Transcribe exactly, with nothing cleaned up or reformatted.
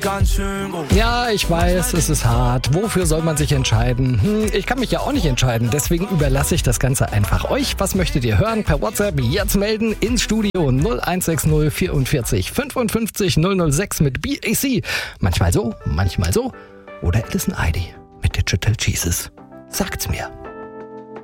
Ganz schön groß. Ja, ich weiß, es ist hart. Wofür soll man sich entscheiden? Hm, ich kann mich ja auch nicht entscheiden, deswegen überlasse ich das Ganze einfach euch. Was möchtet ihr hören? Per WhatsApp jetzt melden ins Studio null eins sechs null vierundvierzig fünfundfünfzig null null sechs mit B A C. Manchmal so, manchmal so. Oder Alison Eide mit Digital Jesus. Sagt's mir.